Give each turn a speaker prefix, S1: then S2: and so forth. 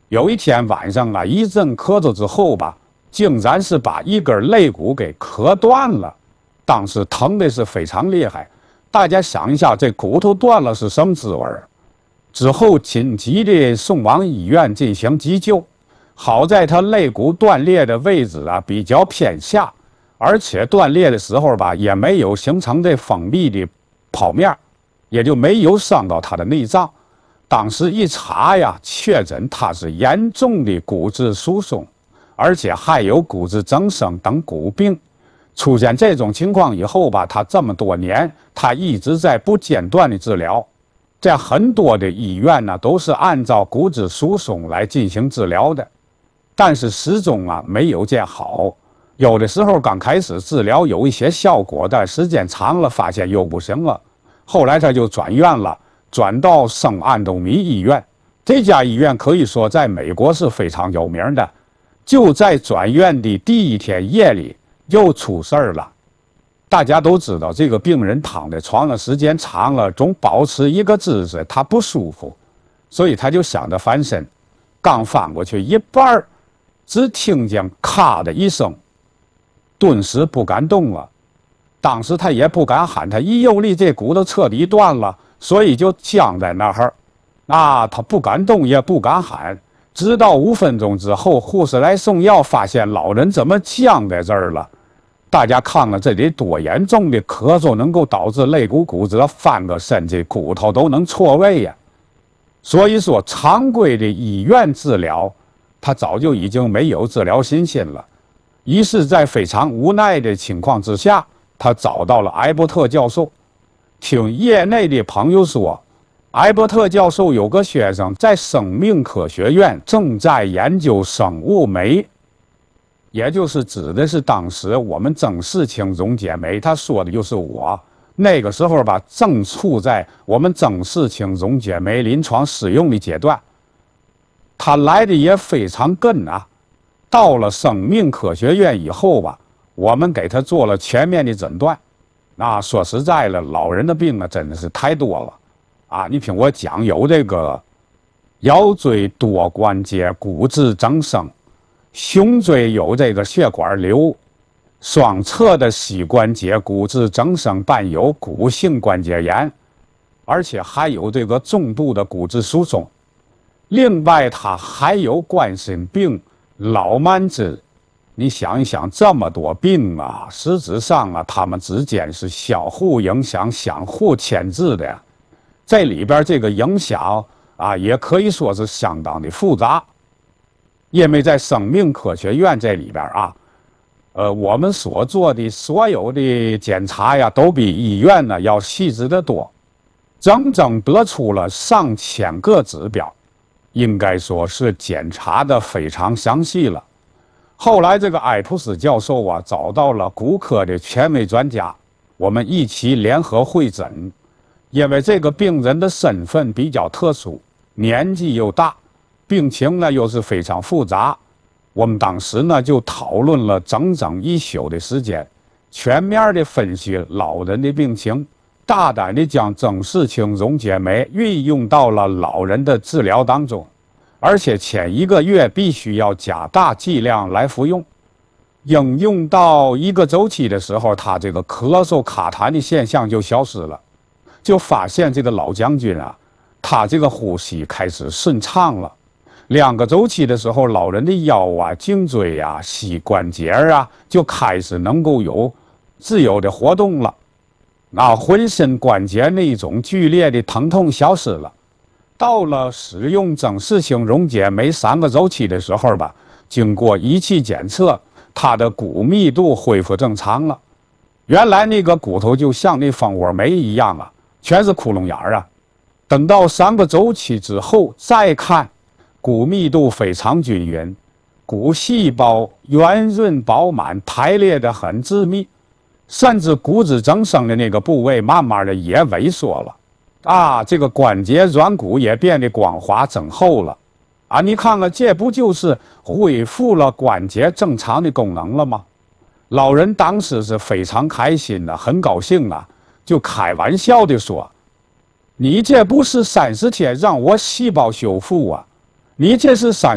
S1: 有一天晚上啊，一阵咳嗽之后吧，竟然是把一根肋骨给磕断了，当时疼的是非常厉害。大家想一下，这骨头断了是什么滋味儿？之后紧急的送往医院进行急救，好在他肋骨断裂的位置啊比较偏下，而且断裂的时候吧也没有形成这封闭的剖面，也就没有伤到他的内脏。当时一查呀，确诊他是严重的骨质疏松，而且还有骨质增生等骨病。出现这种情况以后吧，他这么多年他一直在不间断的治疗。在很多的医院呢，都是按照骨质疏松来进行治疗的，但是始终啊没有见好。有的时候刚开始治疗有一些效果，但时间长了发现又不行了。后来他就转院了，转到圣安东尼医院。这家医院可以说在美国是非常有名的。就在转院的第一天夜里又出事儿了。大家都知道，这个病人躺在床上时间长了，总保持一个姿势，他不舒服，所以他就想着翻身。刚翻过去一半儿，只听见咔的一声，顿时不敢动了。当时他也不敢喊，他一用力，这骨头彻底断了，所以就僵在那儿。他不敢动，也不敢喊。直到5分钟之后，护士来送药，发现老人怎么僵在这儿了？大家看看这得多严重的咳嗽能够导致肋骨骨折，翻个身这骨头都能错位呀。所以说，常规的医院治疗，他早就已经没有治疗信心了。于是，在非常无奈的情况之下，他找到了埃伯特教授。听业内的朋友说，埃伯特教授有个学生在生命科学院正在研究生物酶。也就是指的是当时我们曾氏青溶解酶，他说的就是我。那个时候吧，正处在我们曾氏青溶解酶临床使用的阶段。他来的也非常gần啊。到了生命科学院以后吧，我们给他做了全面的诊断。说实在了，老人的病真的是太多了你听我讲，有这个腰椎多关节骨质增生。胸椎有这个血管瘤，双侧的膝关节骨质增生伴有骨性关节炎，而且还有这个重度的骨质疏松。另外，它还有冠心病、老慢支。你想一想，这么多病实质上它们之间是相互影响、相互牵制的呀。这里边这个影响也可以说是相当的复杂。因为在生命科学院这里边我们所做的所有的检查呀，都比医院呢要细致得多，整整得出了上千个指标，应该说是检查的非常详细了。后来这个艾普斯教授找到了骨科的权威专家，我们一起联合会诊。因为这个病人的身份比较特殊，年纪又大，病情呢又是非常复杂，我们当时呢就讨论了整整1宿的时间，全面的分析老人的病情，大胆的将曾氏青溶解酶运用到了老人的治疗当中，而且前1个月必须要加大剂量来服用。应用到1个周期的时候，他这个咳嗽卡痰的现象就消失了，就发现这个老将军他这个呼吸开始顺畅了。2个周期的时候，老人的腰颈椎膝关节就开始能够有自由的活动了，浑身关节那种剧烈的疼痛消失了。到了使用曾氏青溶解酶3个周期的时候吧，经过仪器检测，它的骨密度恢复正常了。原来那个骨头就像那蜂窝煤一样全是窟窿眼儿等到3个周期之后再看，骨密度非常均匀，骨细胞圆润饱满，排列得很致密，甚至骨质增生的那个部位慢慢的也萎缩了这个关节软骨也变得光滑增厚了你看看，这不就是恢复了关节正常的功能了吗？老人当时是非常开心的，很高兴就开玩笑的说，你这不是30天让我细胞修复你这是